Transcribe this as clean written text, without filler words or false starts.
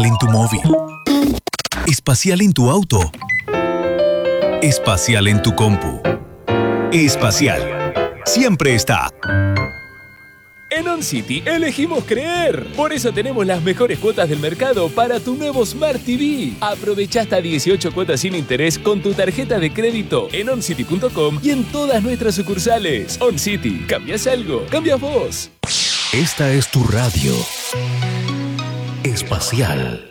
En tu móvil. Espacial en tu auto. Espacial en tu compu. Espacial. Siempre está. En OnCity elegimos creer. Por eso tenemos las mejores cuotas del mercado para tu nuevo Smart TV. Aprovecha hasta 18 cuotas sin interés con tu tarjeta de crédito en oncity.com y en todas nuestras sucursales. OnCity, ¿cambias algo? ¡Cambias vos! Esta es tu radio. Espacial.